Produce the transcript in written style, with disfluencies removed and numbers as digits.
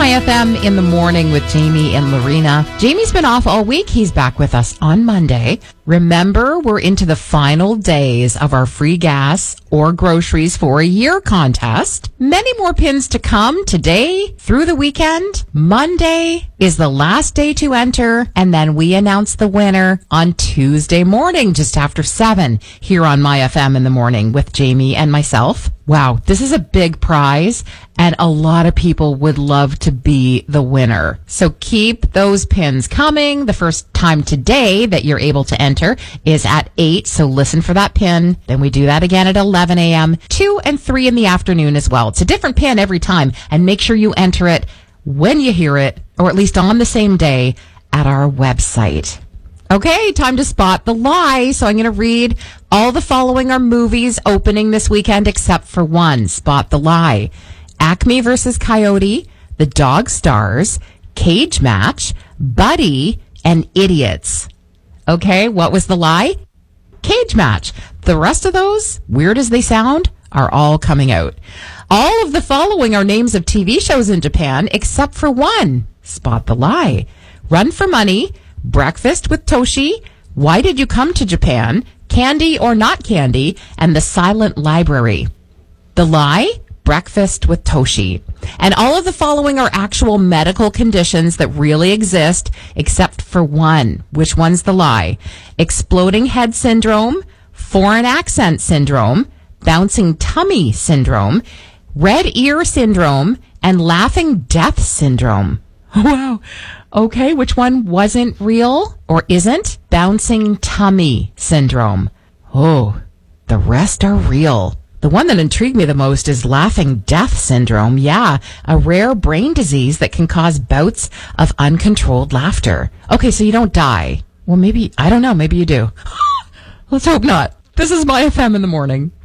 My FM in the morning with Jamie and Lorena. Jamie's been off all week. He's back with us on Monday. Remember, we're into the final days of our free gas or groceries for a year contest. Many more pins to come today through the weekend. Monday is the last day to enter, and then we announce the winner on Tuesday morning, just after 7, here on My FM in the morning with Jamie and myself. Wow, this is a big prize, and a lot of people would love to be the winner. So keep those pins coming. The first time today that you're able to enter is at 8, so listen for that pin. Then we do that again at 11 a.m., 2 and 3 in the afternoon as well. It's a different pin every time, and make sure you enter it when you hear it, or at least on the same day at our website. Okay, time to spot the lie. So I'm going to read all the following are movies opening this weekend except for one. Spot the lie. Acme versus Coyote, The Dog Stars, Cage Match, Buddy, and Idiots. Okay, what was the lie? Cage Match. The rest of those, weird as they sound, are all coming out. All of the following are names of TV shows in Japan except for one. Spot the lie. Run for Money, Breakfast with Toshi, Why Did You Come to Japan, Candy or Not Candy, and The Silent Library. The lie? Breakfast with Toshi. And all of the following are actual medical conditions that really exist, except for one. Which one's the lie? Exploding head syndrome, foreign accent syndrome, bouncing tummy syndrome, red ear syndrome, and laughing death syndrome. Wow. Okay, which one wasn't real or isn't? Bouncing tummy syndrome. Oh, the rest are real. The one that intrigued me the most is laughing death syndrome. Yeah, a rare brain disease that can cause bouts of uncontrolled laughter. Okay, so you don't die. Well, maybe, I don't know, maybe you do. Let's hope not. This is My FM in the morning.